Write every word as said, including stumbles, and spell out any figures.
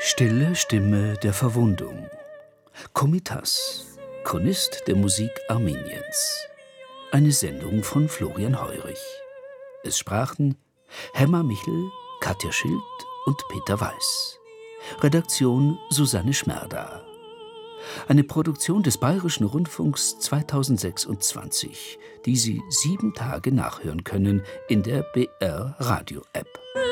Stille Stimme der Verwundung. Komitas, Chronist der Musik Armeniens. Eine Sendung von Florian Heurich. Es sprachen Hemmer Michel, Katja Schild und Peter Weiß. Redaktion Susanne Schmerda. Eine Produktion des Bayerischen Rundfunks zweitausendsechsundzwanzig, die Sie sieben Tage nachhören können in der B R Radio App.